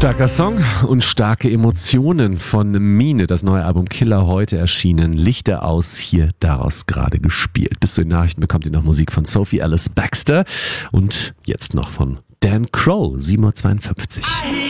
Starker Song und starke Emotionen von Mine. Das neue Album Killer heute erschienen. Lichter aus, hier daraus gerade gespielt. Bis zu den Nachrichten bekommt ihr noch Musik von Sophie Alice Baxter und jetzt noch von Dan Crow, 7:52 Uhr.